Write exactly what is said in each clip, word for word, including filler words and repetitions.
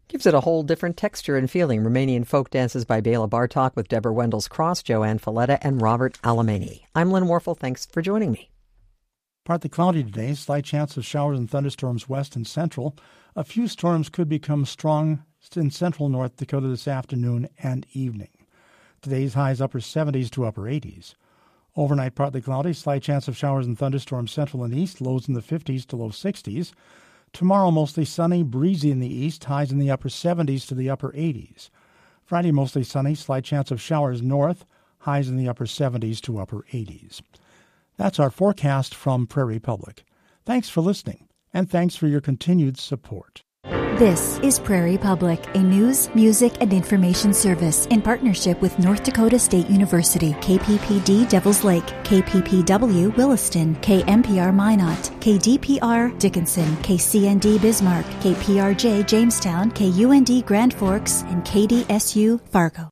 Gives it a whole different texture and feeling. Romanian folk dances by Bela Bartok with Deborah Wendell's Cross, Joanne Folletta, and Robert Alamany. I'm Lynn Warfel. Thanks for joining me. Partly cloudy today, slight chance of showers and thunderstorms west and central. A few storms could become strong in central North Dakota this afternoon and evening. Today's highs upper seventies to upper eighties. Overnight partly cloudy, slight chance of showers and thunderstorms central and east, lows in the fifties to low sixties. Tomorrow mostly sunny, breezy in the east, highs in the upper seventies to the upper eighties. Friday mostly sunny, slight chance of showers north, highs in the upper seventies to upper eighties. That's our forecast from Prairie Public. Thanks for listening, and thanks for your continued support. This is Prairie Public, a news, music, and information service in partnership with North Dakota State University, K P P D Devils Lake, K P P W Williston, K M P R Minot, K D P R Dickinson, K C N D Bismarck, K P R J Jamestown, K U N D Grand Forks, and K D S U Fargo.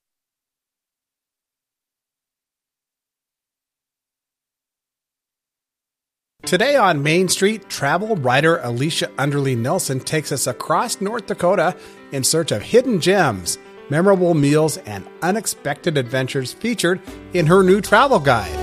Today on Main Street, travel writer Alicia Underly Nelson takes us across North Dakota in search of hidden gems, memorable meals, and unexpected adventures featured in her new travel guide.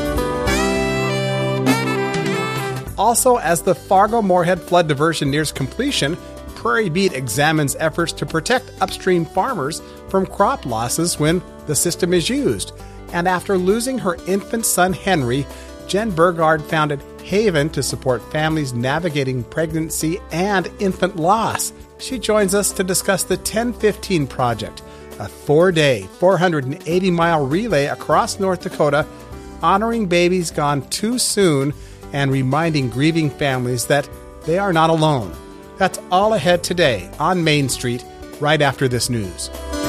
Also, as the Fargo-Moorhead flood diversion nears completion, Prairie Beat examines efforts to protect upstream farmers from crop losses when the system is used. And after losing her infant son Henry, Jen Burgard founded Haven to support families navigating pregnancy and infant loss. She joins us to discuss the ten fifteen Project, a four-day, four hundred eighty mile relay across North Dakota, honoring babies gone too soon and reminding grieving families that they are not alone. That's all ahead today on Main Street, right after this news.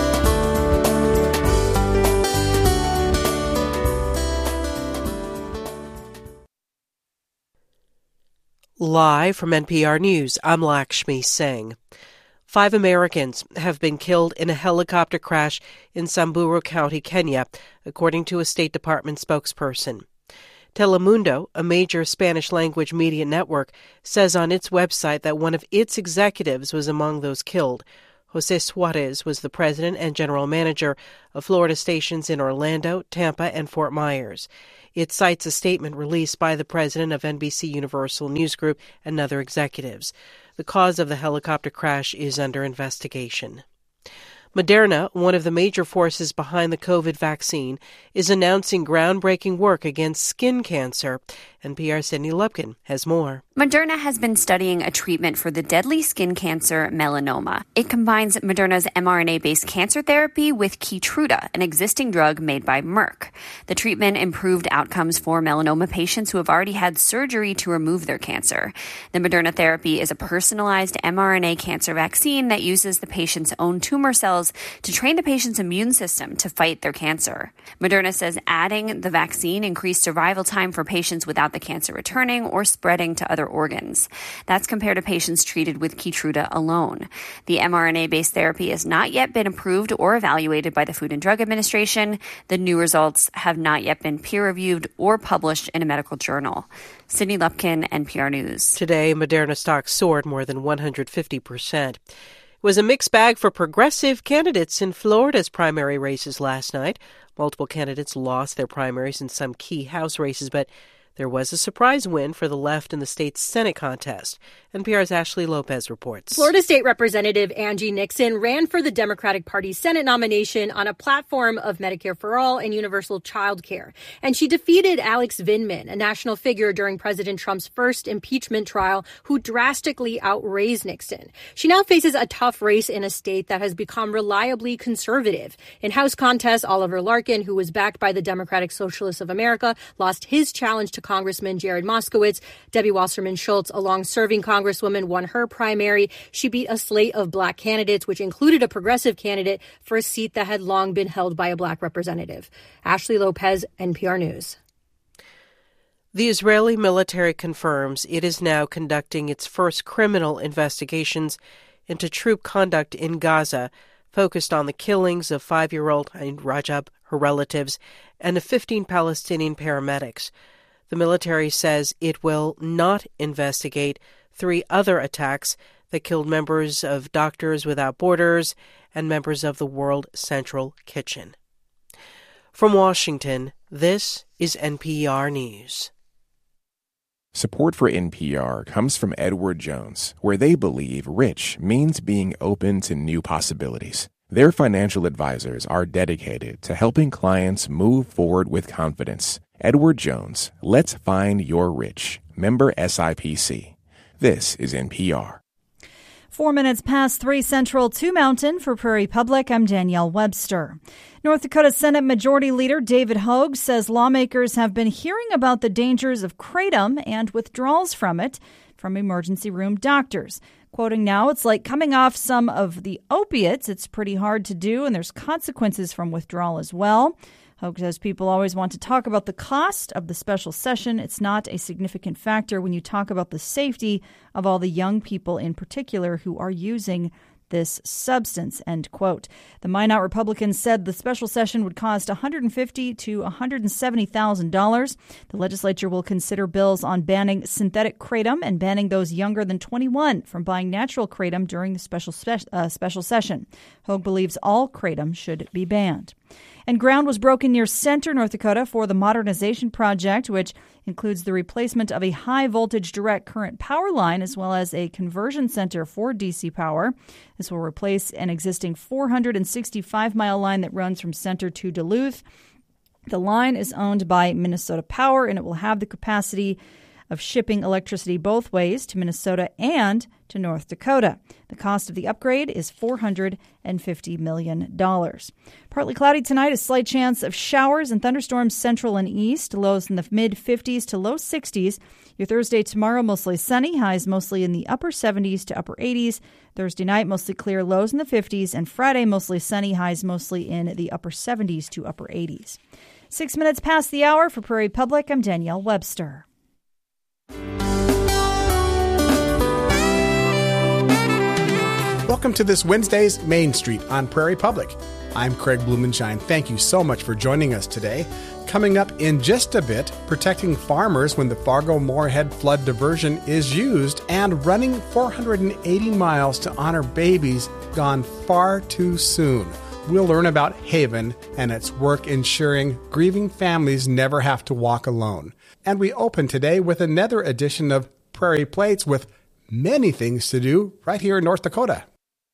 Live from N P R News, I'm Lakshmi Singh. Five Americans have been killed in a helicopter crash in Samburu County, Kenya, according to a State Department spokesperson. Telemundo, a major Spanish-language media network, says on its website that one of its executives was among those killed. Jose Suarez was the president and general manager of Florida stations in Orlando, Tampa, and Fort Myers. It cites a statement released by the president of N B C Universal News Group and other executives. The cause of the helicopter crash is under investigation. Moderna, one of the major forces behind the COVID vaccine, is announcing groundbreaking work against skin cancer. N P R's Sydney Lupkin has more. Moderna has been studying a treatment for the deadly skin cancer melanoma. It combines Moderna's mRNA-based cancer therapy with Keytruda, an existing drug made by Merck. The treatment improved outcomes for melanoma patients who have already had surgery to remove their cancer. The Moderna therapy is a personalized mRNA cancer vaccine that uses the patient's own tumor cells to train the patient's immune system to fight their cancer. Moderna says adding the vaccine increased survival time for patients without the cancer returning or spreading to other organs. That's compared to patients treated with Keytruda alone. The mRNA-based therapy has not yet been approved or evaluated by the Food and Drug Administration. The new results have not yet been peer-reviewed or published in a medical journal. Sydney Lupkin, N P R News. Today, Moderna stocks soared more than one hundred fifty percent. It was a mixed bag for progressive candidates in Florida's primary races last night. Multiple candidates lost their primaries in some key House races, but there was a surprise win for the left in the state's Senate contest. N P R's Ashley Lopez reports. Florida State Representative Angie Nixon ran for the Democratic Party's Senate nomination on a platform of Medicare for All and universal child care. And she defeated Alex Vindman, a national figure during President Trump's first impeachment trial, who drastically outraised Nixon. She now faces a tough race in a state that has become reliably conservative. In House contests, Oliver Larkin, who was backed by the Democratic Socialists of America, lost his challenge to Congressman Jared Moskowitz. Debbie Wasserman Schultz, a long-serving Congresswoman, won her primary. She beat a slate of black candidates, which included a progressive candidate for a seat that had long been held by a black representative. Ashley Lopez, N P R News. The Israeli military confirms it is now conducting its first criminal investigations into troop conduct in Gaza, focused on the killings of five-year-old Ain Rajab, her relatives, and of fifteen Palestinian paramedics. The military says it will not investigate three other attacks that killed members of Doctors Without Borders and members of the World Central Kitchen. From Washington, this is N P R News. Support for N P R comes from Edward Jones, where they believe rich means being open to new possibilities. Their financial advisors are dedicated to helping clients move forward with confidence. Edward Jones, let's find your rich. Member S I P C. This is N P R. Four minutes past three Central, two Mountain. For Prairie Public, I'm Danielle Webster. North Dakota Senate Majority Leader David Hogue says lawmakers have been hearing about the dangers of kratom and withdrawals from it from emergency room doctors. Quoting now, it's like coming off some of the opiates. It's pretty hard to do, and there's consequences from withdrawal as well. Hogue says people always want to talk about the cost of the special session. It's not a significant factor when you talk about the safety of all the young people in particular who are using this substance, end quote. The Minot Republicans said the special session would cost one hundred fifty thousand to one hundred seventy thousand dollars. The legislature will consider bills on banning synthetic kratom and banning those younger than twenty-one from buying natural kratom during the special spe- uh, special session. Hogue believes all kratom should be banned. And ground was broken near Center, North Dakota for the modernization project, which includes the replacement of a high-voltage direct current power line as well as a conversion center for D C power. This will replace an existing four hundred sixty-five mile line that runs from Center to Duluth. The line is owned by Minnesota Power, and it will have the capacity of shipping electricity both ways to Minnesota and to North Dakota. The cost of the upgrade is four hundred fifty million dollars. Partly cloudy tonight, a slight chance of showers and thunderstorms central and east, lows in the mid-fifties to low sixties. Your Thursday tomorrow, mostly sunny, highs mostly in the upper seventies to upper eighties. Thursday night, mostly clear, lows in the fifties. And Friday, mostly sunny, highs mostly in the upper seventies to upper eighties. Six minutes past the hour. For Prairie Public, I'm Danielle Webster. Welcome to this Wednesday's Main Street on Prairie Public. I'm Craig Blumenshine. Thank you so much for joining us today. Coming up in just a bit, protecting farmers when the Fargo-Moorhead flood diversion is used, and running four hundred eighty miles to honor babies gone far too soon. We'll learn about Haven and its work ensuring grieving families never have to walk alone. And we open today with another edition of Prairie Plates with many things to do right here in North Dakota.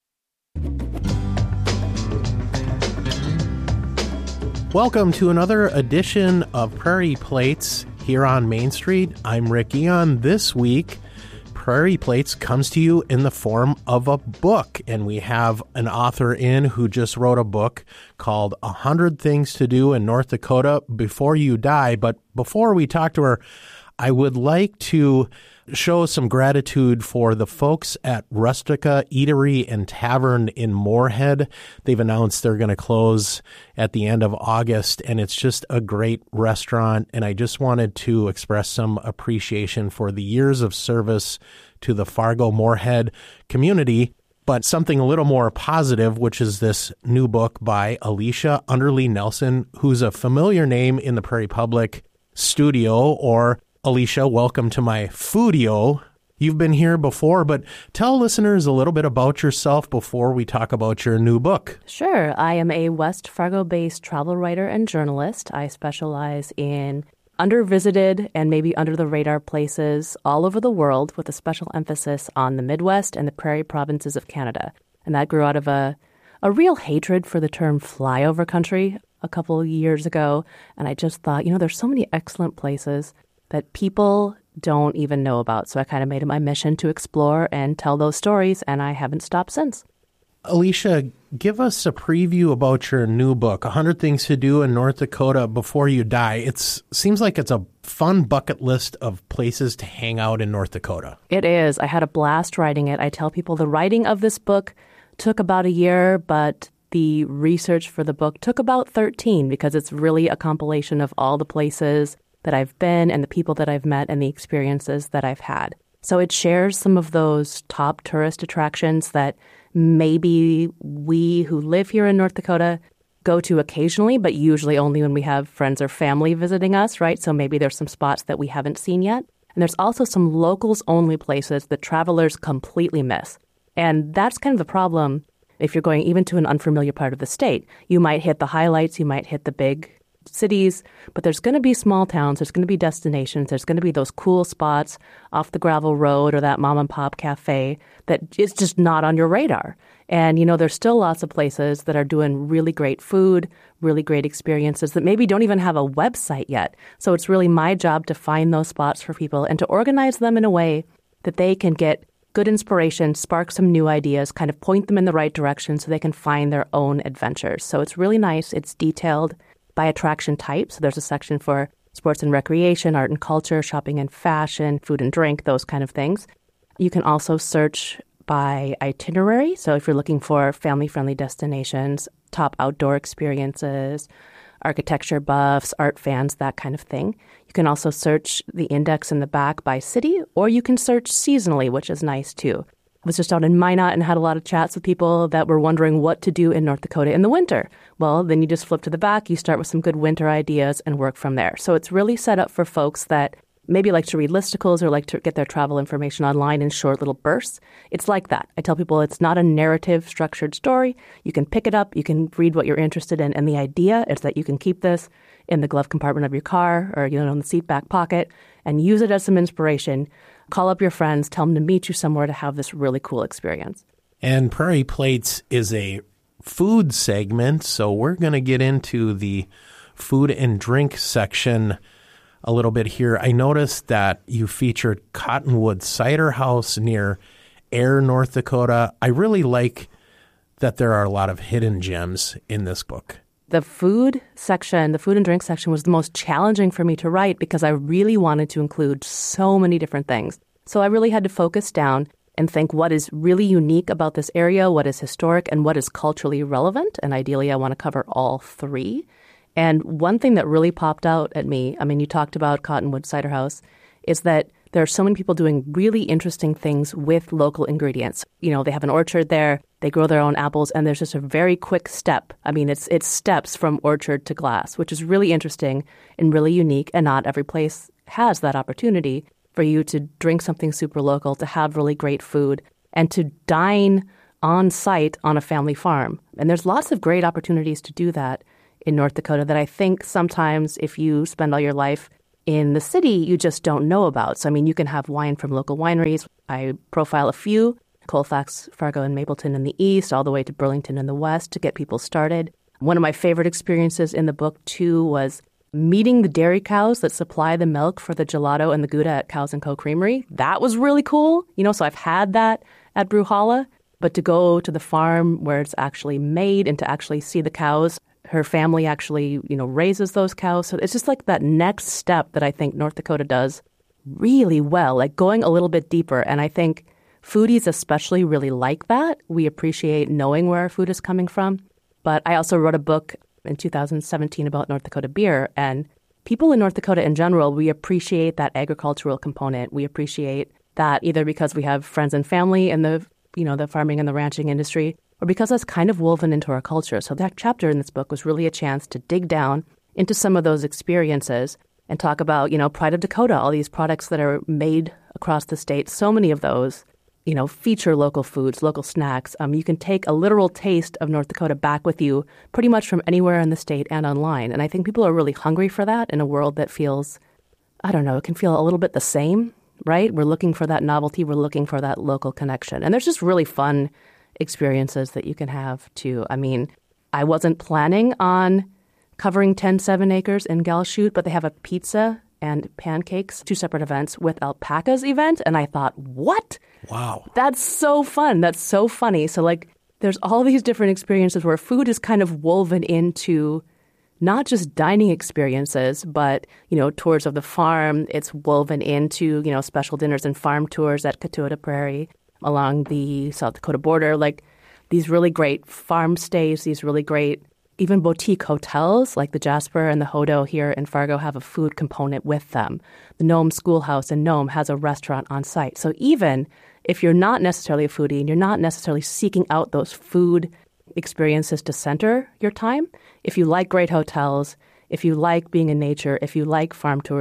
Welcome to another edition of Prairie Plates here on Main Street. I'm Rick Eon. This week, Prairie Plates comes to you in the form of a book, and we have an author in who just wrote a book called one hundred Things to Do in North Dakota Before You Die. But before we talk to her, I would like to show some gratitude for the folks at Rustica Eatery and Tavern in Moorhead. They've announced they're going to close at the end of August, and it's just a great restaurant. And I just wanted to express some appreciation for the years of service to the Fargo-Moorhead community. But something a little more positive, which is this new book by Alicia Underly Nelson, who's a familiar name in the Prairie Public studio. Or Alicia, welcome to my foodio. You've been here before, but tell listeners a little bit about yourself before we talk about your new book. Sure. I am a West Fargo-based travel writer and journalist. I specialize in undervisited and maybe under-the-radar places all over the world with a special emphasis on the Midwest and the prairie provinces of Canada. And that grew out of a, a real hatred for the term flyover country a couple of years ago. And I just thought, you know, there's so many excellent places that people don't even know about. So I kind of made it my mission to explore and tell those stories, and I haven't stopped since. Alicia, give us a preview about your new book, one hundred Things to Do in North Dakota Before You Die. It seems like it's a fun bucket list of places to hang out in North Dakota. It is. I had a blast writing it. I tell people the writing of this book took about a year, but the research for the book took about thirteen, because it's really a compilation of all the places that I've been and the people that I've met and the experiences that I've had. So it shares some of those top tourist attractions that maybe we who live here in North Dakota go to occasionally, but usually only when we have friends or family visiting us, right? So maybe there's some spots that we haven't seen yet. And there's also some locals-only places that travelers completely miss. And that's kind of the problem if you're going even to an unfamiliar part of the state. You might hit the highlights, you might hit the big cities, but there's going to be small towns, there's going to be destinations, there's going to be those cool spots off the gravel road or that mom and pop cafe that is just not on your radar. And, you know, there's still lots of places that are doing really great food, really great experiences that maybe don't even have a website yet. So it's really my job to find those spots for people and to organize them in a way that they can get good inspiration, spark some new ideas, kind of point them in the right direction so they can find their own adventures. So it's really nice. It's detailed by attraction type. So there's a section for sports and recreation, art and culture, shopping and fashion, food and drink, those kind of things. You can also search by itinerary. So if you're looking for family-friendly destinations, top outdoor experiences, architecture buffs, art fans, that kind of thing. You can also search the index in the back by city, or you can search seasonally, which is nice too. I was just out in Minot and had a lot of chats with people that were wondering what to do in North Dakota in the winter. Well, then you just flip to the back, you start with some good winter ideas and work from there. So it's really set up for folks that maybe like to read listicles or like to get their travel information online in short little bursts. It's like that. I tell people it's not a narrative structured story. You can pick it up, you can read what you're interested in, and the idea is that you can keep this in the glove compartment of your car or, you know, in the seat back pocket and use it as some inspiration. Call up your friends, tell them to meet you somewhere to have this really cool experience. And Prairie Plates is a food segment, so we're going to get into the food and drink section a little bit here. I noticed that you featured Cottonwood Cider House near Ayer, North Dakota. I really like that there are a lot of hidden gems in this book. The food section, the food and drink section was the most challenging for me to write because I really wanted to include so many different things. So I really had to focus down and think what is really unique about this area, what is historic, and what is culturally relevant. And ideally, I want to cover all three. And one thing that really popped out at me, I mean, you talked about Cottonwood Cider House, is that there are so many people doing really interesting things with local ingredients. You know, they have an orchard there, they grow their own apples, and there's just a very quick step. I mean, it's it's steps from orchard to glass, which is really interesting and really unique, and not every place has that opportunity for you to drink something super local, to have really great food, and to dine on site on a family farm. And there's lots of great opportunities to do that in North Dakota that I think sometimes if you spend all your life in the city, you just don't know about. So, I mean, you can have wine from local wineries. I profile a few, Colfax, Fargo, and Mapleton in the east, all the way to Burlington in the west to get people started. One of my favorite experiences in the book, too, was meeting the dairy cows that supply the milk for the gelato and the Gouda at Cows and Co. Creamery. That was really cool. You know, so I've had that at Brewhalla, but to go to the farm where it's actually made and to actually see the cows, her family actually, you know, raises those cows. So it's just like that next step that I think North Dakota does really well, like going a little bit deeper. And I think foodies especially really like that. We appreciate knowing where our food is coming from. But I also wrote a book in two thousand seventeen about North Dakota beer. And people in North Dakota in general, we appreciate that agricultural component. We appreciate that either because we have friends and family in the, you know, the farming and the ranching industry, or because that's kind of woven into our culture. So that chapter in this book was really a chance to dig down into some of those experiences and talk about, you know, Pride of Dakota, all these products that are made across the state. So many of those, you know, feature local foods, local snacks. Um, you can take a literal taste of North Dakota back with you pretty much from anywhere in the state and online. And I think people are really hungry for that in a world that feels, I don't know, it can feel a little bit the same, right? We're looking for that novelty. We're looking for that local connection. And there's just really fun experiences that you can have too. I mean, I wasn't planning on covering ten seven acres in Galchute, but they have a pizza and pancakes, two separate events with alpacas event. And I thought, what? Wow. That's so fun. That's so funny. So like there's all these different experiences where food is kind of woven into not just dining experiences, but, you know, tours of the farm. It's woven into, you know, special dinners and farm tours at Cotuota Prairie along the South Dakota border, like these really great farm stays, these really great even boutique hotels like the Jasper and the Hodo here in Fargo have a food component with them. The Nome Schoolhouse in Nome has a restaurant on site. So even if you're not necessarily a foodie and you're not necessarily seeking out those food experiences to center your time, if you like great hotels, if you like being in nature, if you like farm tours,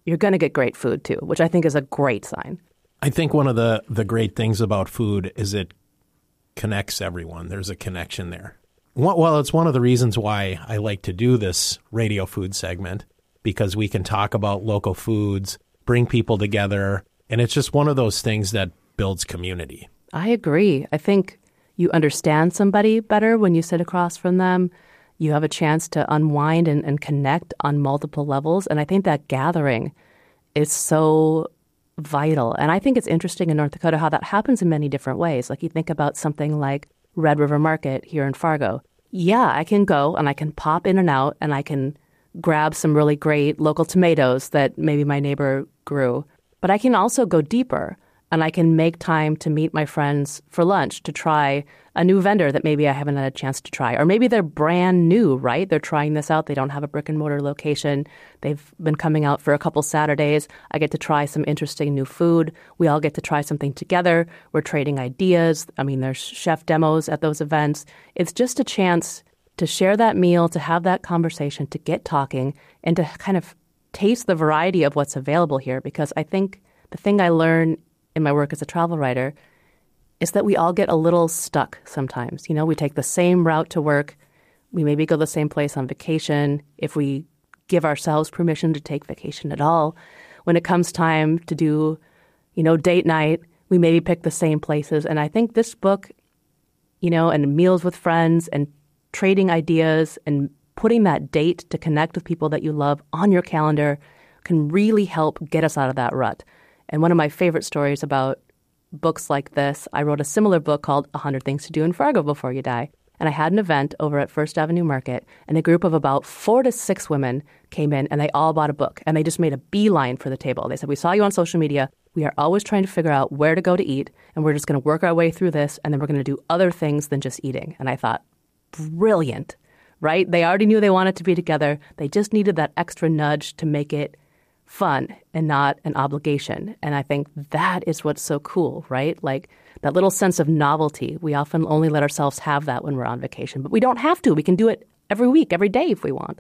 you're going to get great food too, which I think is a great sign. I think one of the, the great things about food is it connects everyone. There's a connection there. Well, it's one of the reasons why I like to do this radio food segment, because we can talk about local foods, bring people together, and it's just one of those things that builds community. I agree. I think you understand somebody better when you sit across from them. You have a chance to unwind and, and connect on multiple levels. And I think that gathering is so vital. And I think it's interesting in North Dakota how that happens in many different ways. Like you think about something like Red River Market here in Fargo. Yeah, I can go and I can pop in and out and I can grab some really great local tomatoes that maybe my neighbor grew. But I can also go deeper and I can make time to meet my friends for lunch to try a new vendor that maybe I haven't had a chance to try. Or maybe they're brand new, right? They're trying this out. They don't have a brick and mortar location. They've been coming out for a couple Saturdays. I get to try some interesting new food. We all get to try something together. We're trading ideas. I mean, there's chef demos at those events. It's just a chance to share that meal, to have that conversation, to get talking, and to kind of taste the variety of what's available here. Because I think the thing I learned in my work as a travel writer is that we all get a little stuck sometimes. You know, we take the same route to work. We maybe go the same place on vacation if we give ourselves permission to take vacation at all. When it comes time to do, you know, date night, we maybe pick the same places. And I think this book, you know, and meals with friends and trading ideas and putting that date to connect with people that you love on your calendar can really help get us out of that rut. And one of my favorite stories about books like this, I wrote a similar book called one hundred Things to Do in Fargo Before You Die. And I had an event over at First Avenue Market, and a group of about four to six women came in, and they all bought a book. And they just made a beeline for the table. They said, we saw you on social media. We are always trying to figure out where to go to eat, and we're just going to work our way through this, and then we're going to do other things than just eating. And I thought, brilliant, right? They already knew they wanted to be together. They just needed that extra nudge to make it fun and not an obligation. And I think that is what's so cool, right? Like that little sense of novelty. We often only let ourselves have that when we're on vacation, but we don't have to. We can do it every week, every day if we want.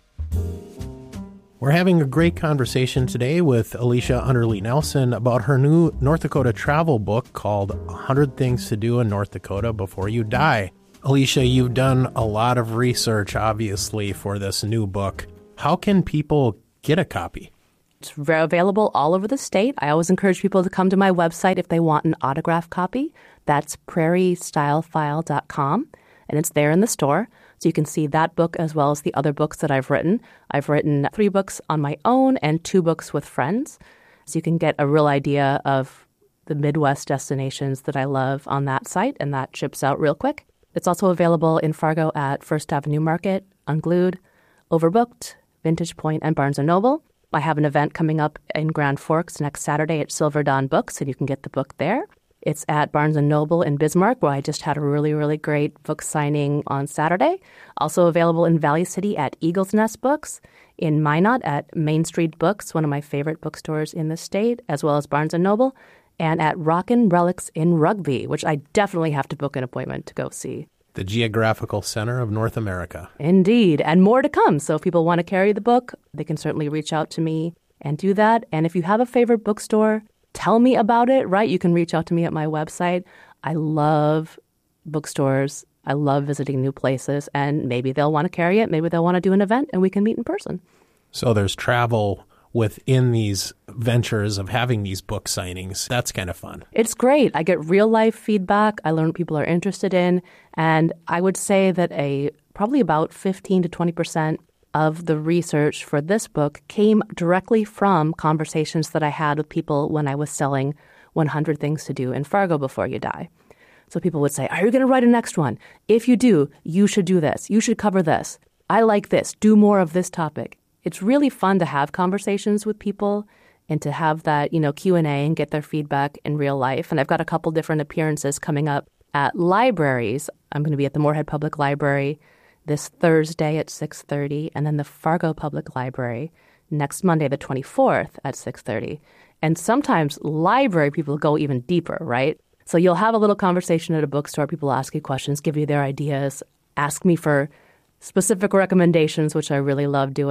We're having a great conversation today with Alicia Underly Nelson about her new North Dakota travel book called one hundred Things to Do in North Dakota Before You Die. Alicia, you've done a lot of research, obviously, for this new book. How can people get a copy? It's available all over the state. I always encourage people to come to my website if they want an autographed copy. That's prairie style file dot com, and it's there in the store. So you can see that book as well as the other books that I've written. I've written three books on my own and two books with friends. So you can get a real idea of the Midwest destinations that I love on that site, and that ships out real quick. It's also available in Fargo at First Avenue Market, Unglued, Overbooked, Vintage Point, and Barnes and Noble. I have an event coming up in Grand Forks next Saturday at Silver Dawn Books, and you can get the book there. It's at Barnes and Noble in Bismarck, where I just had a really, really great book signing on Saturday. Also available in Valley City at Eagle's Nest Books, in Minot at Main Street Books, one of my favorite bookstores in the state, as well as Barnes and Noble, and at Rockin' Relics in Rugby, which I definitely have to book an appointment to go see. The geographical center of North America. Indeed, and more to come. So if people want to carry the book, they can certainly reach out to me and do that. And if you have a favorite bookstore, tell me about it, right? You can reach out to me at my website. I love bookstores. I love visiting new places, and maybe they'll want to carry it. Maybe they'll want to do an event, and we can meet in person. So there's travel within these ventures of having these book signings. That's kind of fun. It's great. I get real life feedback. I learn what people are interested in. And I would say that a probably about fifteen to twenty percent of the research for this book came directly from conversations that I had with people when I was selling one hundred Things to Do in Fargo Before You Die. So people would say, are you going to write a next one? If you do, you should do this. You should cover this. I like this. Do more of this topic. It's really fun to have conversations with people and to have that, you know, Q and A and get their feedback in real life. And I've got a couple different appearances coming up at libraries. I'm going to be at the Moorhead Public Library this Thursday at six thirty, and then the Fargo Public Library next Monday, the twenty-fourth at six thirty. And sometimes library people go even deeper, right? So you'll have a little conversation at a bookstore. People ask you questions, give you their ideas, ask me for specific recommendations, which I really love doing.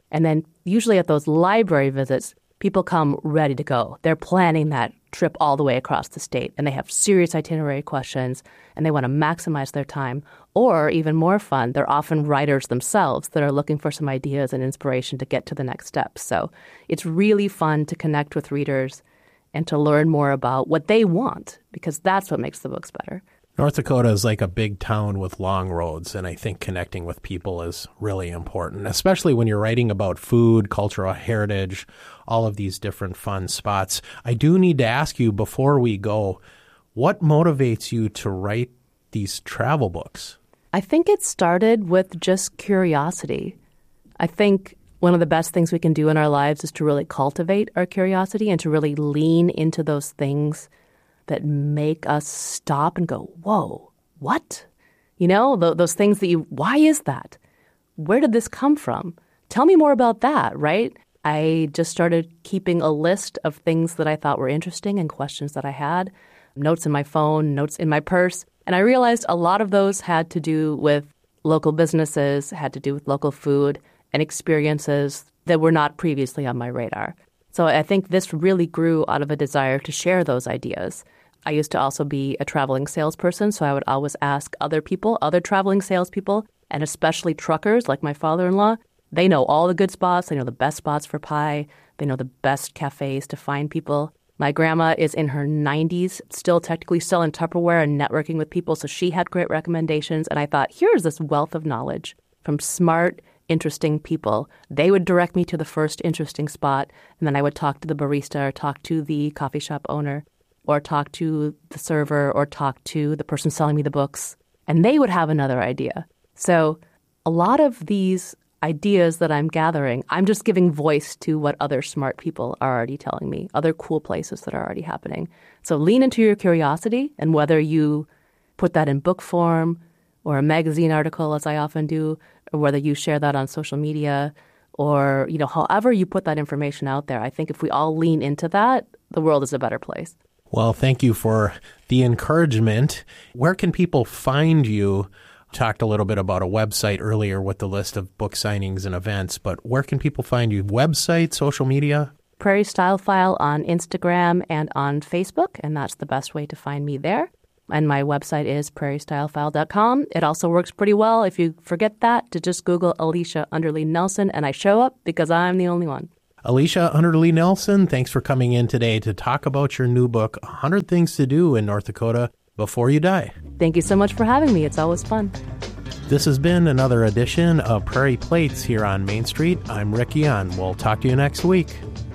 And then usually at those library visits, people come ready to go. They're planning that trip all the way across the state, and they have serious itinerary questions, and they want to maximize their time. Or even more fun, they're often writers themselves that are looking for some ideas and inspiration to get to the next step. So it's really fun to connect with readers and to learn more about what they want, because that's what makes the books better. North Dakota is like a big town with long roads, and I think connecting with people is really important, especially when you're writing about food, cultural heritage, all of these different fun spots. I do need to ask you before we go, what motivates you to write these travel books? I think it started with just curiosity. I think one of the best things we can do in our lives is to really cultivate our curiosity and to really lean into those things that make us stop and go, whoa, what? You know, th- those things that you, why is that? Where did this come from? Tell me more about that, right? I just started keeping a list of things that I thought were interesting and questions that I had, notes in my phone, notes in my purse. And I realized a lot of those had to do with local businesses, had to do with local food and experiences that were not previously on my radar. So I think this really grew out of a desire to share those ideas. I used to also be a traveling salesperson, so I would always ask other people, other traveling salespeople, and especially truckers like my father-in-law. They know all the good spots. They know the best spots for pie. They know the best cafes to find people. My grandma is in her nineties, still technically selling Tupperware and networking with people, so she had great recommendations. And I thought, here's this wealth of knowledge from smart, interesting people. They would direct me to the first interesting spot, and then I would talk to the barista or talk to the coffee shop owner or talk to the server or talk to the person selling me the books, and they would have another idea. So a lot of these ideas that I'm gathering, I'm just giving voice to what other smart people are already telling me, other cool places that are already happening. So lean into your curiosity, and whether you put that in book form or a magazine article, as I often do, or whether you share that on social media, or, you know, however you put that information out there, I think if we all lean into that, the world is a better place. Well, thank you for the encouragement. Where can people find you? Talked a little bit about a website earlier with the list of book signings and events, but where can people find you? Website, social media? Prairie Style File on Instagram and on Facebook, and that's the best way to find me there. And my website is prairie style file dot com. It also works pretty well, if you forget that, to just Google Alicia Underly Nelson, and I show up because I'm the only one. Alicia Underly Nelson, thanks for coming in today to talk about your new book, one hundred Things to Do in North Dakota Before You Die. Thank you so much for having me. It's always fun. This has been another edition of Prairie Plates here on Main Street. I'm Rick Young. We'll talk to you next week.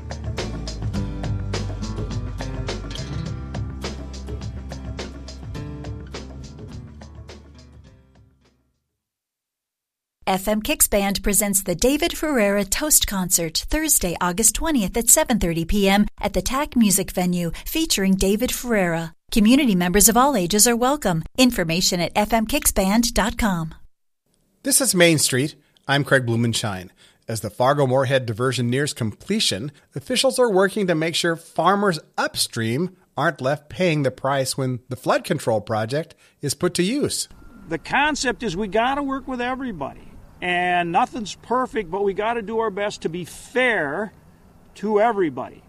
F M Kicks Band presents the David Ferreira Toast Concert Thursday, August twentieth at seven thirty p.m. at the T A C Music Venue featuring David Ferreira. Community members of all ages are welcome. Information at f m kicks band dot com. This is Main Street. I'm Craig Blumenshine. As the Fargo-Moorhead diversion nears completion, officials are working to make sure farmers upstream aren't left paying the price when the flood control project is put to use. The concept is we got to work with everybody. And nothing's perfect, but we got to do our best to be fair to everybody.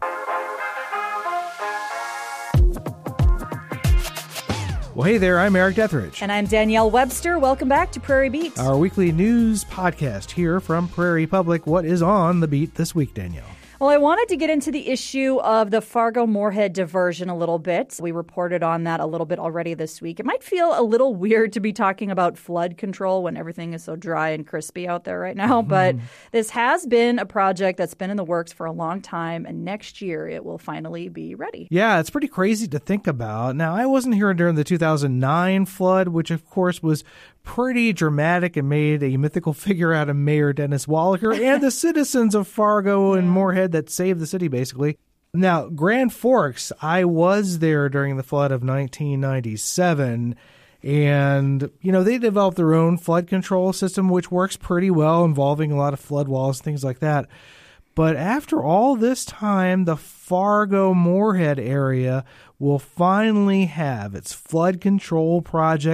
Well, hey there, I'm Eric Detheridge. And I'm Danielle Webster. Welcome back to Prairie Beat, our weekly news podcast here from Prairie Public. What is on the beat this week, Danielle? Well, I wanted to get into the issue of the Fargo-Moorhead diversion a little bit. We reported on that a little bit already this week. It might feel a little weird to be talking about flood control when everything is so dry and crispy out there right now, mm-hmm. but this has been a project that's been in the works for a long time, and next year it will finally be ready. Yeah, it's pretty crazy to think about. Now, I wasn't here during the two thousand nine flood, which of course was pretty dramatic and made a mythical figure out of Mayor Dennis Wallaker and the citizens of Fargo and Moorhead that saved the city, basically. Now, Grand Forks, I was there during the flood of nineteen ninety-seven, and, you know, they developed their own flood control system, which works pretty well, involving a lot of flood walls, things like that. But after all this time, the Fargo-Moorhead area will finally have its flood control project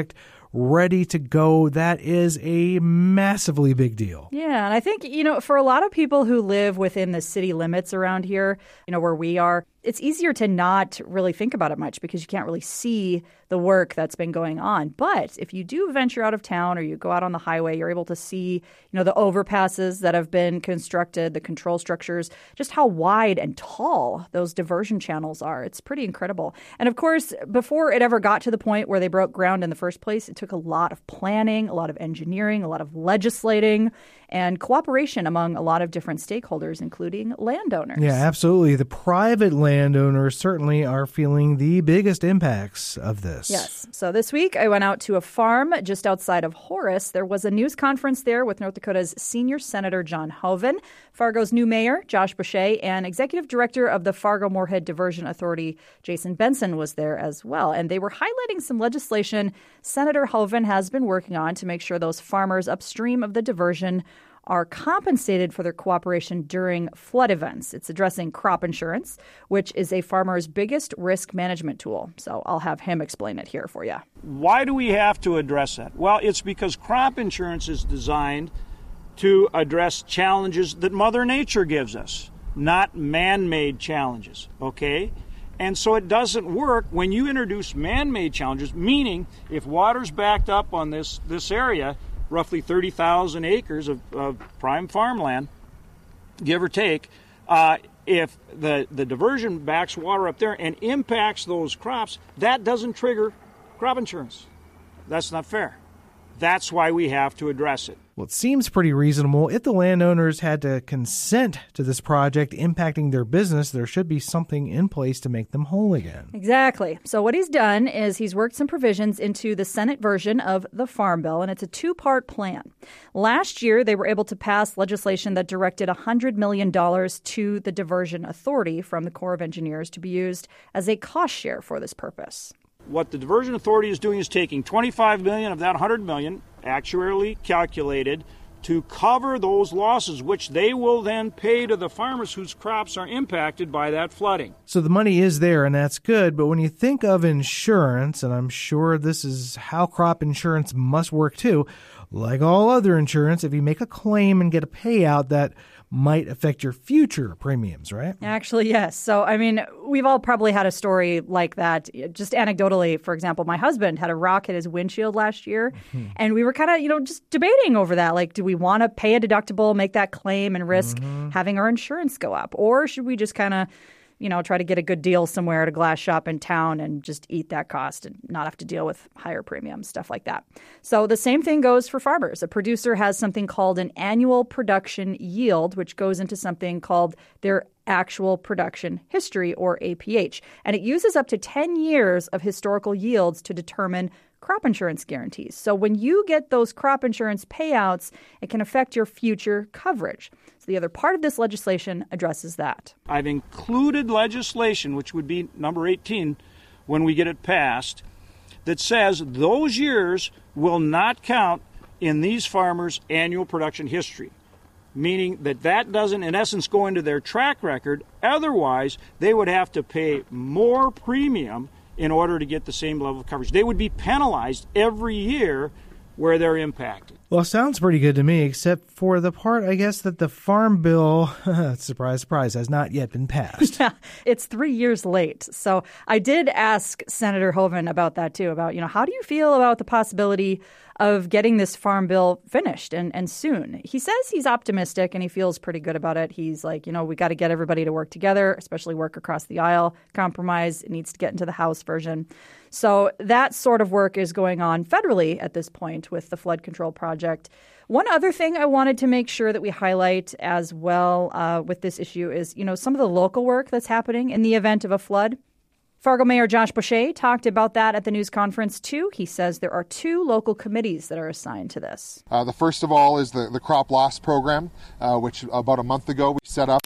ready to go. That is a massively big deal. Yeah, and I think, you know, for a lot of people who live within the city limits around here, you know, where we are, it's easier to not really think about it much because you can't really see the work that's been going on. But if you do venture out of town or you go out on the highway, you're able to see, you know, the overpasses that have been constructed, the control structures, just how wide and tall those diversion channels are. It's pretty incredible. And of course, before it ever got to the point where they broke ground in the first place, it took a lot of planning, a lot of engineering, a lot of legislating, and cooperation among a lot of different stakeholders, including landowners. Yeah, absolutely. The private landowners certainly are feeling the biggest impacts of this. Yes. So this week I went out to a farm just outside of Horace. There was a news conference there with North Dakota's senior Senator John Hoeven, Fargo's new mayor, Josh Boucher, and executive director of the Fargo-Moorhead Diversion Authority, Jason Benson, was there as well. And they were highlighting some legislation Senator Hoeven has been working on to make sure those farmers upstream of the diversion are compensated for their cooperation during flood events. It's addressing crop insurance, which is a farmer's biggest risk management tool. So I'll have him explain it here for you. Why do we have to address that? Well, it's because crop insurance is designed to address challenges that Mother Nature gives us, not man-made challenges, okay? And so it doesn't work when you introduce man-made challenges, meaning if water's backed up on this, this area, roughly thirty thousand acres of, of prime farmland, give or take, uh, if the, the diversion backs water up there and impacts those crops, that doesn't trigger crop insurance. That's not fair. That's why we have to address it. Well, it seems pretty reasonable. If the landowners had to consent to this project impacting their business, there should be something in place to make them whole again. Exactly. So what he's done is he's worked some provisions into the Senate version of the Farm Bill, and it's a two-part plan. Last year, they were able to pass legislation that directed one hundred million dollars to the Diversion Authority from the Corps of Engineers to be used as a cost share for this purpose. What the Diversion Authority is doing is taking twenty-five million dollars of that one hundred million dollars, actuarially calculated, to cover those losses, which they will then pay to the farmers whose crops are impacted by that flooding. So the money is there, and that's good. But when you think of insurance, and I'm sure this is how crop insurance must work too, like all other insurance, if you make a claim and get a payout, that might affect your future premiums, right? Actually, yes. So, I mean, we've all probably had a story like that. Just anecdotally, for example, my husband had a rock hit his windshield last year, mm-hmm. and we were kind of, you know, just debating over that. Like, do we want to pay a deductible, make that claim, and risk mm-hmm. having our insurance go up? Or should we just kind of, you know, try to get a good deal somewhere at a glass shop in town and just eat that cost and not have to deal with higher premiums, stuff like that. So the same thing goes for farmers. A producer has something called an annual production yield, which goes into something called their actual production history, or A P H. And it uses up to ten years of historical yields to determine crop insurance guarantees. So when you get those crop insurance payouts, it can affect your future coverage. So the other part of this legislation addresses that. I've included legislation, which would be number eighteen when we get it passed, that says those years will not count in these farmers' annual production history, meaning that that doesn't, in essence, go into their track record. Otherwise, they would have to pay more premium in order to get the same level of coverage. They would be penalized every year where they're impacted. Well, sounds pretty good to me, except for the part, I guess, that the Farm Bill, surprise, surprise, has not yet been passed. Yeah, it's three years late. So I did ask Senator Hoeven about that, too, about, you know, how do you feel about the possibility of getting this Farm Bill finished and, and soon? He says he's optimistic and he feels pretty good about it. He's like, you know, we got to get everybody to work together, especially work across the aisle. Compromise, it needs to get into the House version. So that sort of work is going on federally at this point with the flood control project. One other thing I wanted to make sure that we highlight as well uh, with this issue is, you know, some of the local work that's happening in the event of a flood. Fargo Mayor Josh Boucher talked about that at the news conference, too. He says there are two local committees that are assigned to this. Uh, the first of all is the, the crop loss program, uh, which about a month ago we set up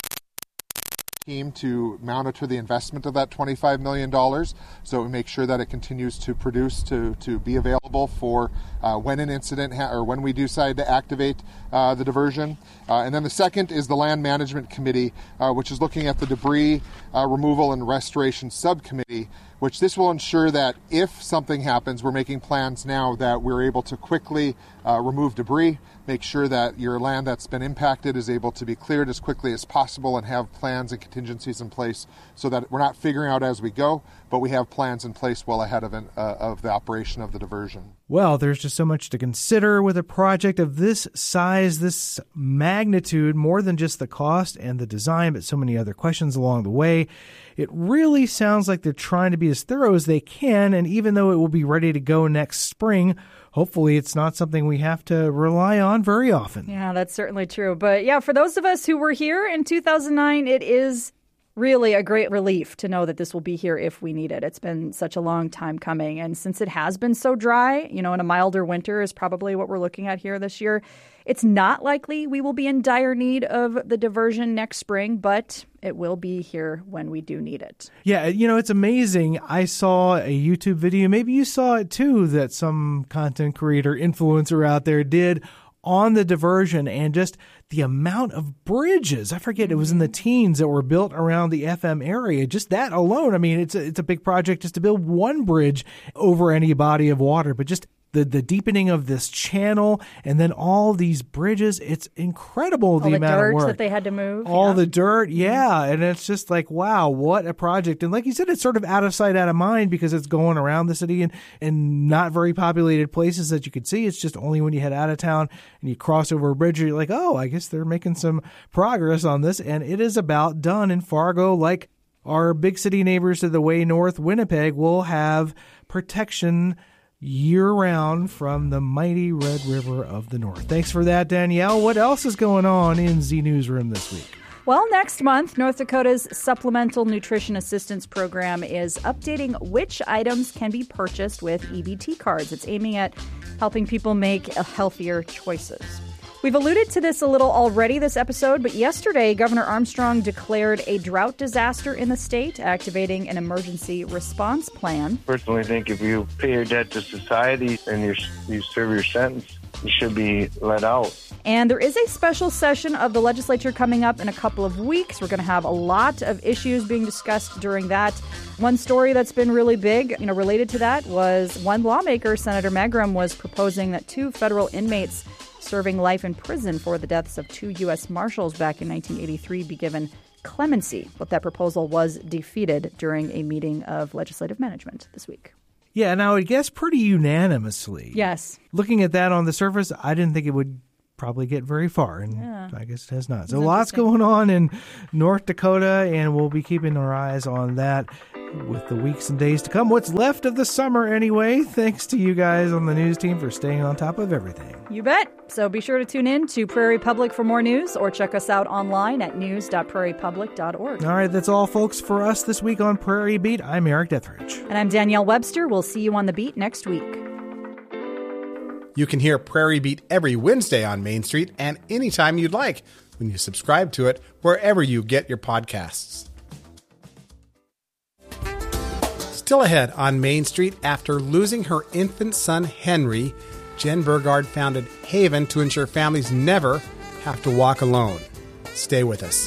a team to monitor the investment of that twenty-five million dollars, so we make sure that it continues to produce, to, to be available for uh, when an incident ha- or when we decide to activate uh, the diversion. Uh, and then the second is the Land Management Committee, uh, which is looking at the debris uh, removal and restoration subcommittee, which this will ensure that if something happens, we're making plans now that we're able to quickly uh, remove debris, make sure that your land that's been impacted is able to be cleared as quickly as possible, and have plans and contingencies in place so that we're not figuring out as we go, but we have plans in place well ahead of, an, uh, of the operation of the diversion. Well, there's just so much to consider with a project of this size, this magnitude, more than just the cost and the design, but so many other questions along the way. It really sounds like they're trying to be as thorough as they can, and even though it will be ready to go next spring, hopefully it's not something we have to rely on very often. Yeah, that's certainly true. But yeah, for those of us who were here in two thousand nine, it is really a great relief to know that this will be here if we need it. It's been such a long time coming. And since it has been so dry, you know, and a milder winter is probably what we're looking at here this year, it's not likely we will be in dire need of the diversion next spring, but it will be here when we do need it. Yeah, you know, it's amazing. I saw a YouTube video, maybe you saw it too, that some content creator, influencer out there did on the diversion, and just the amount of bridges, I forget, it was in the teens, that were built around the F M area. Just that alone, I mean, it's a, it's a big project just to build one bridge over any body of water, but just the, the deepening of this channel and then all these bridges, it's incredible the, all the amount dirt of work. that they had to move. All yeah. the dirt, yeah. And it's just like, wow, what a project. And like you said, it's sort of out of sight, out of mind, because it's going around the city and, and not very populated places that you could see. It's just only when you head out of town and you cross over a bridge, you're like, oh, I guess they're making some progress on this. And it is about done in Fargo. Like our big city neighbors to the way north, Winnipeg, will have protection year-round from the mighty Red River of the North. Thanks for that, Danielle. What else is going on in Z Newsroom this week? Well, next month, North Dakota's Supplemental Nutrition Assistance Program is updating which items can be purchased with E B T cards. It's aiming at helping people make healthier choices. We've alluded to this a little already this episode, but yesterday, Governor Armstrong declared a drought disaster in the state, activating an emergency response plan. Personally, I think if you pay your debt to society and you you serve your sentence, you should be let out. And there is a special session of the legislature coming up in a couple of weeks. We're going to have a lot of issues being discussed during that. One story that's been really big, you know, related to that was one lawmaker, Senator Megram, was proposing that two federal inmates serving life in prison for the deaths of two U S Marshals back in nineteen eighty-three be given clemency. But that proposal was defeated during a meeting of legislative management this week. Yeah, and I would guess pretty unanimously. Yes. Looking at that on the surface, I didn't think it would probably get very far, and yeah. I guess it has not. So lots going on in North Dakota, and we'll be keeping our eyes on that with the weeks and days to come. What's left of the summer anyway. Thanks to you guys on the news team for staying on top of everything. You bet. So be sure to tune in to Prairie Public for more news, or check us out online at news dot prairie public dot org. All right, that's all, folks, for us this week on Prairie Beat. I'm Eric Deathridge. And I'm Danielle Webster. We'll see you on the beat next week. You can hear Prairie Beat every Wednesday on Main Street and anytime you'd like when you subscribe to it wherever you get your podcasts. Still ahead on Main Street, after losing her infant son Henry, Jen Burgard founded Haven to ensure families never have to walk alone. Stay with us.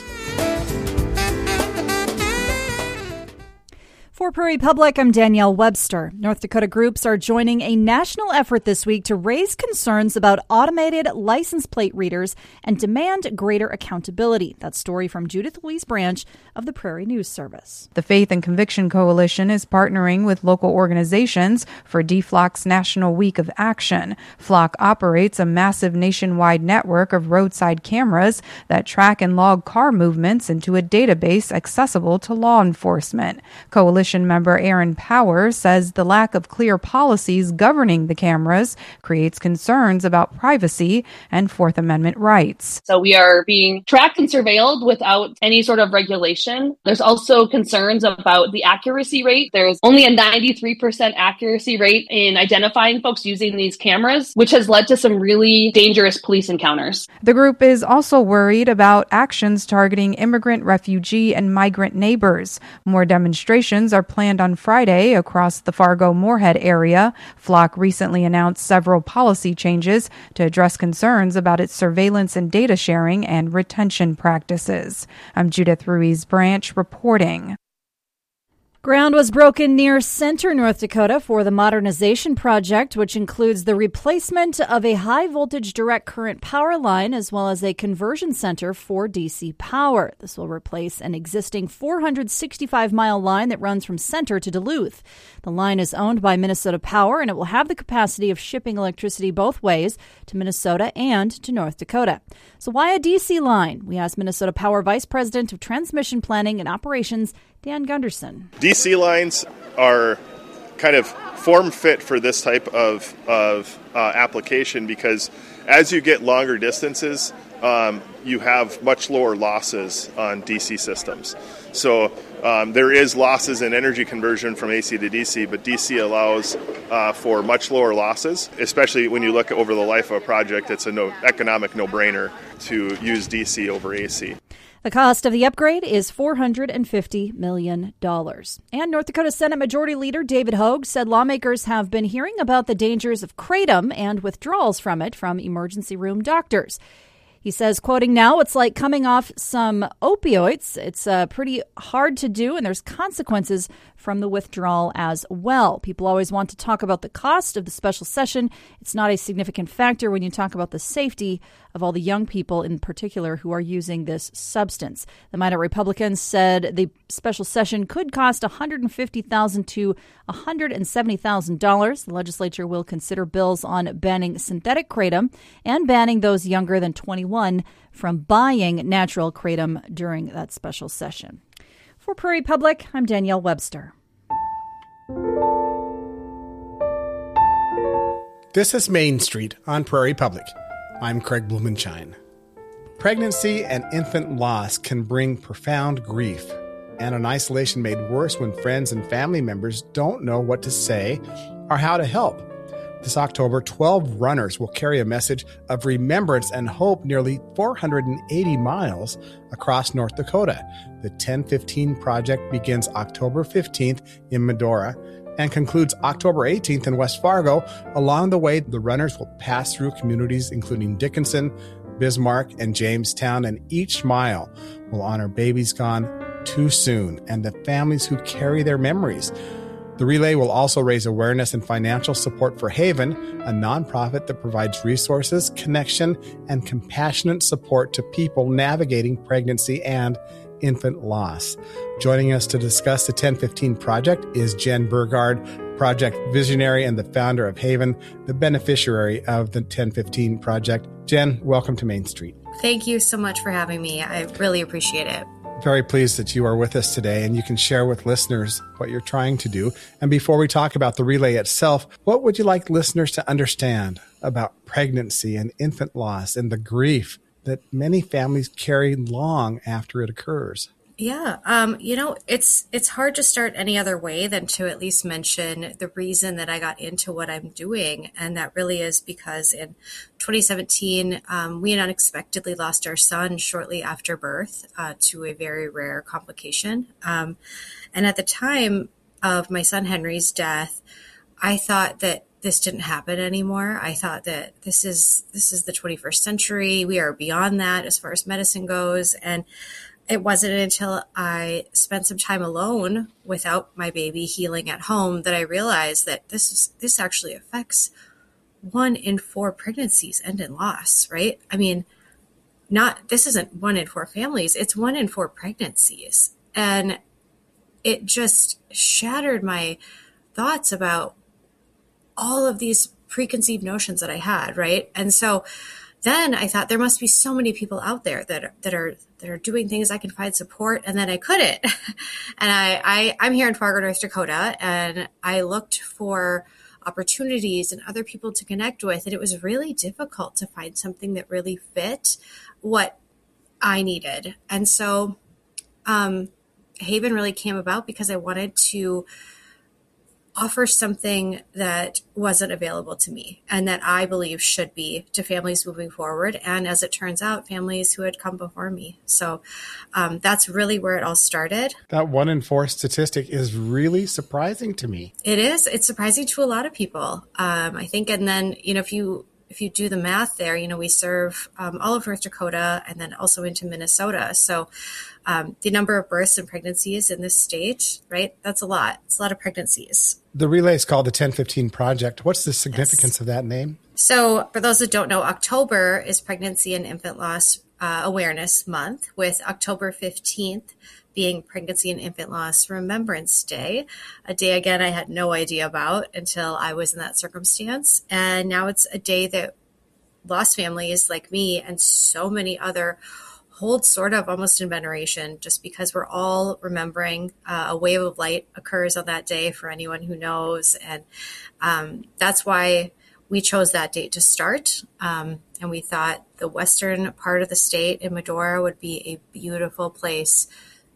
For Prairie Public, I'm Danielle Webster. North Dakota groups are joining a national effort this week to raise concerns about automated license plate readers and demand greater accountability. That story from Judith Louise Branch of the Prairie News Service. The Faith and Conviction Coalition is partnering with local organizations for D F L O C's National Week of Action. F L O C operates a massive nationwide network of roadside cameras that track and log car movements into a database accessible to law enforcement. Coalition member Aaron Power says the lack of clear policies governing the cameras creates concerns about privacy and Fourth Amendment rights. So we are being tracked and surveilled without any sort of regulation. There's also concerns about the accuracy rate. There's only a ninety-three percent accuracy rate in identifying folks using these cameras, which has led to some really dangerous police encounters. The group is also worried about actions targeting immigrant, refugee, and migrant neighbors. More demonstrations are planned on Friday across the Fargo-Moorhead area. F L O C recently announced several policy changes to address concerns about its surveillance and data sharing and retention practices. I'm Judith Ruiz Branch reporting. Ground was broken near Center, North Dakota for the modernization project, which includes the replacement of a high-voltage direct current power line as well as a conversion center for D C power. This will replace an existing four hundred sixty-five mile line that runs from Center to Duluth. The line is owned by Minnesota Power, and it will have the capacity of shipping electricity both ways to Minnesota and to North Dakota. So why a D C line? We asked Minnesota Power Vice President of Transmission Planning and Operations, Dan Gunderson. D C lines are kind of form fit for this type of, of uh, application because as you get longer distances, um, you have much lower losses on D C systems. So um, there is losses in energy conversion from A C to D C, but D C allows uh, for much lower losses, especially when you look over the life of a project. It's a no, economic no-brainer to use D C over A C. The cost of the upgrade is four hundred fifty million dollars. And North Dakota Senate Majority Leader David Hogue said lawmakers have been hearing about the dangers of kratom and withdrawals from it from emergency room doctors. He says, quoting, now it's like coming off some opioids. It's uh, pretty hard to do, and there's consequences from the withdrawal as well. People always want to talk about the cost of the special session. It's not a significant factor when you talk about the safety of all the young people in particular who are using this substance. The minor Republicans said the special session could cost one hundred fifty thousand dollars to one hundred seventy thousand dollars. The legislature will consider bills on banning synthetic kratom and banning those younger than twenty-one from buying natural kratom during that special session. For Prairie Public, I'm Danielle Webster. This is Main Street on Prairie Public. I'm Craig Blumenshine. Pregnancy and infant loss can bring profound grief and an isolation made worse when friends and family members don't know what to say or how to help. This October, twelve runners will carry a message of remembrance and hope nearly four hundred eighty miles across North Dakota. The ten fifteen Project begins October fifteenth in Medora and concludes October eighteenth in West Fargo. Along the way, the runners will pass through communities including Dickinson, Bismarck, and Jamestown, and each mile will honor babies gone too soon and the families who carry their memories. The relay will also raise awareness and financial support for Haven, a nonprofit that provides resources, connection, and compassionate support to people navigating pregnancy and infant loss. Joining us to discuss the ten fifteen Project is Jen Burgard, project visionary and the founder of Haven, the beneficiary of the ten fifteen Project. Jen, welcome to Main Street. Thank you so much for having me. I really appreciate it. Very pleased that you are with us today and you can share with listeners what you're trying to do. And before we talk about the relay itself, what would you like listeners to understand about pregnancy and infant loss and the grief that many families carry long after it occurs? Yeah, um, you know, it's it's hard to start any other way than to at least mention the reason that I got into what I'm doing. And that really is because in twenty seventeen, um, we unexpectedly lost our son shortly after birth uh, to a very rare complication. Um, and at the time of my son Henry's death, I thought that this didn't happen anymore. I thought that this is this is the twenty-first century. We are beyond that as far as medicine goes. And it wasn't until I spent some time alone without my baby healing at home that I realized that this is, this actually affects one in four pregnancies end in loss, right? I mean, not, this isn't one in four families, it's one in four pregnancies. And it just shattered my thoughts about all of these preconceived notions that I had, right? And so then I thought there must be so many people out there that that are that are doing things I can find support, and then I couldn't. and I, I I'm here in Fargo, North Dakota, and I looked for opportunities and other people to connect with, and it was really difficult to find something that really fit what I needed. And so um, Haven really came about because I wanted to offer something that wasn't available to me and that I believe should be to families moving forward. And as it turns out, families who had come before me. So um, that's really where it all started. That one in four statistic is really surprising to me. It is. It's surprising to a lot of people, um, I think. And then, you know, if you if you do the math there, you know, we serve um, all of North Dakota and then also into Minnesota. So um, the number of births and pregnancies in this state, right, that's a lot. It's a lot of pregnancies. The relay is called the ten fifteen Project. What's the significance yes. of that name? So for those that don't know, October is Pregnancy and Infant Loss uh, Awareness Month, with October fifteenth being Pregnancy and Infant Loss Remembrance Day, a day, again, I had no idea about until I was in that circumstance. And now it's a day that lost families like me and so many other hold sort of almost in veneration, just because we're all remembering uh, a wave of light occurs on that day for anyone who knows. And um, that's why we chose that date to start. Um, and we thought the western part of the state in Medora would be a beautiful place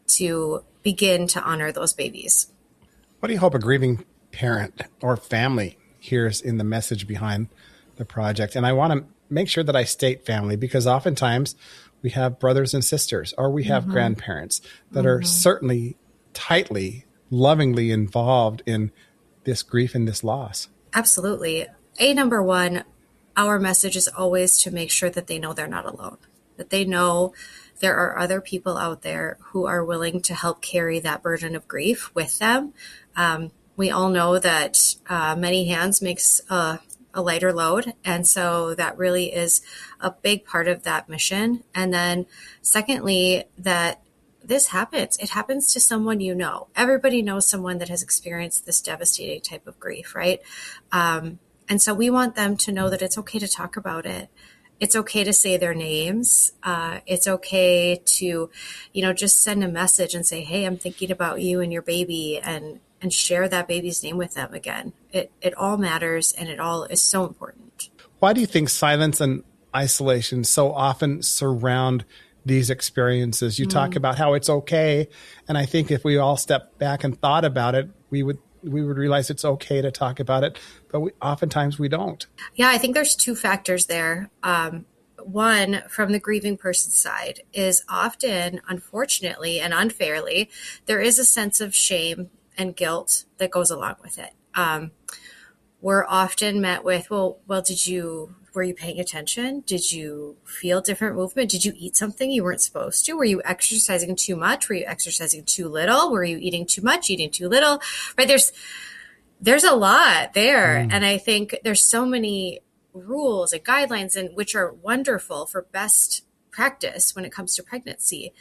to begin to honor those babies. What do you hope a grieving parent or family hears in the message behind the project? And I want to make sure that I state family, because oftentimes we have brothers and sisters, or we have mm-hmm. grandparents that mm-hmm. are certainly tightly, lovingly involved in this grief and this loss. Absolutely. A, number one, our message is always to make sure that they know they're not alone, that they know there are other people out there who are willing to help carry that burden of grief with them. Um, we all know that uh, many hands makes uh, a lighter load. And so that really is a big part of that mission. And then secondly, that this happens. It happens to someone you know. Everybody knows someone that has experienced this devastating type of grief, right? Um, and so we want them to know that it's okay to talk about it. It's okay to say their names. Uh, it's okay to, you know, just send a message and say, hey, I'm thinking about you and your baby, and and share that baby's name with them again. It it all matters, and it all is so important. Why do you think silence and isolation so often surround these experiences? You mm. talk about how it's okay. And I think if we all stepped back and thought about it, we would we would realize it's okay to talk about it, but we, oftentimes we don't. Yeah, I think there's two factors there. Um, one, from the grieving person's side, is often, unfortunately and unfairly, there is a sense of shame and guilt that goes along with it. Um, we're often met with, well, well, did you, were you paying attention? Did you feel different movement? Did you eat something you weren't supposed to? Were you exercising too much? Were you exercising too little? Were you eating too much, eating too little? Right? There's, there's a lot there. Mm. And I think there's so many rules and guidelines, and which are wonderful for best practice when it comes to pregnancy.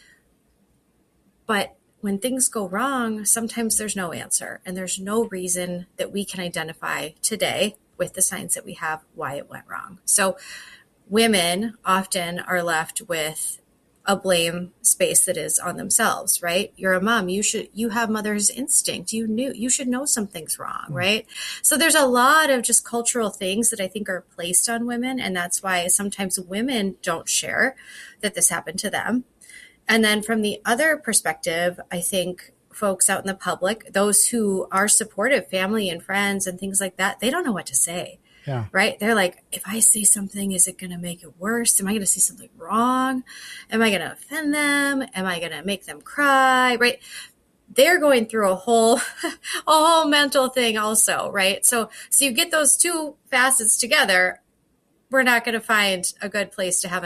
But when things go wrong, sometimes there's no answer, and there's no reason that we can identify today with the signs that we have why it went wrong. So women often are left with a blame space that is on themselves, right? You're a mom. You should, you have mother's instinct. You knew, you should know something's wrong, right? So there's a lot of just cultural things that I think are placed on women. And that's why sometimes women don't share that this happened to them. And then from the other perspective, I think folks out in the public, those who are supportive, family and friends and things like that, they don't know what to say. Yeah. Right? They're like, if I say something, is it going to make it worse? Am I going to say something wrong? Am I going to offend them? Am I going to make them cry? Right? They're going through a whole, a whole mental thing also, right? So, so you get those two facets together, we're not going to find a good place to have an